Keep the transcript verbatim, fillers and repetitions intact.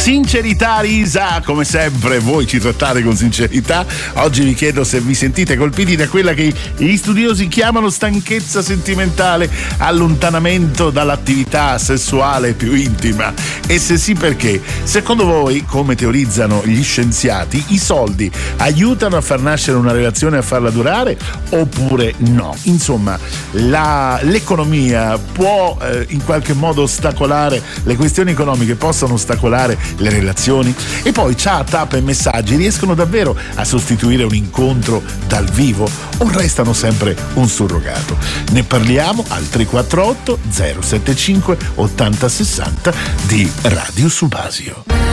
Sincerità, Risa, come sempre voi ci trattate con sincerità. Oggi vi chiedo se vi sentite colpiti da quella che gli studiosi chiamano stanchezza sentimentale, allontanamento dall'attività sessuale più intima, e se sì perché. Secondo voi, come teorizzano gli scienziati, i soldi aiutano a far nascere una relazione e a farla durare oppure no? Insomma, la, l'economia può eh, in qualche modo ostacolare, le questioni economiche possono ostacolare le relazioni? E poi chat, app e messaggi riescono davvero a sostituire un incontro dal vivo o restano sempre un surrogato? Ne parliamo al tre quattro otto zero sette cinque ottanta sessanta di Radio Subasio.